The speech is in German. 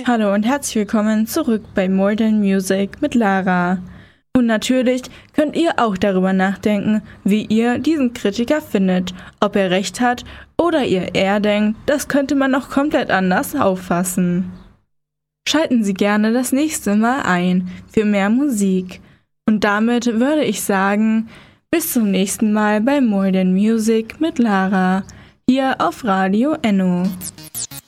Hallo und herzlich willkommen zurück bei More Than Music mit Lara. Und natürlich könnt ihr auch darüber nachdenken, wie ihr diesen Kritiker findet, ob er recht hat oder ihr eher denkt, das könnte man noch komplett anders auffassen. Schalten Sie gerne das nächste Mal ein für mehr Musik. Und damit würde ich sagen, bis zum nächsten Mal bei More Than Music mit Lara, hier auf Radio Enno.